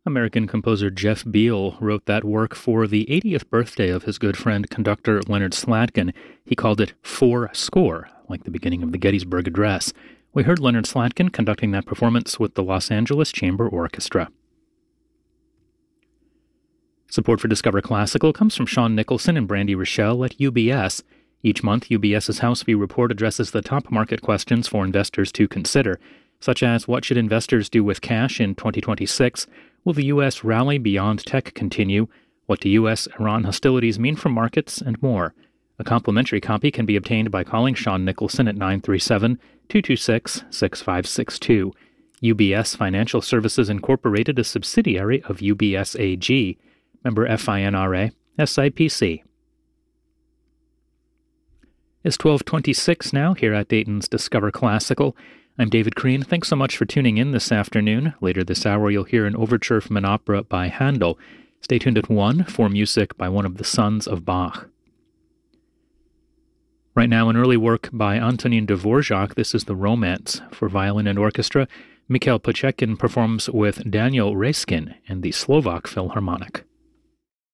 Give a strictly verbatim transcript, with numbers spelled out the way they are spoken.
American composer Jeff Beal wrote that work for the eightieth birthday of his good friend, conductor Leonard Slatkin. He called it Four Score, like the beginning of the Gettysburg Address. We heard Leonard Slatkin conducting that performance with the Los Angeles Chamber Orchestra. Support for Discover Classical comes from Sean Nicholson and Brandy Rochelle at U B S. Each month, UBS's House View Report addresses the top market questions for investors to consider, such as what should investors do with cash in twenty twenty-six? Will the U S rally beyond tech continue? What do U S Iran hostilities mean for markets? And more. A complimentary copy can be obtained by calling Sean Nicholson at nine three seven, two two six, six five six two. U B S Financial Services Incorporated, a subsidiary of U B S A G. Member FINRA, S I P C. It's twelve twenty-six now here at Dayton's Discover Classical. I'm David Crean. Thanks so much for tuning in this afternoon. Later this hour, you'll hear an overture from an opera by Handel. Stay tuned at one for music by one of the sons of Bach. Right now, an early work by Antonin Dvorak. This is the Romance for violin and orchestra. Mikhail Pachekin performs with Daniel Reskin and the Slovak Philharmonic.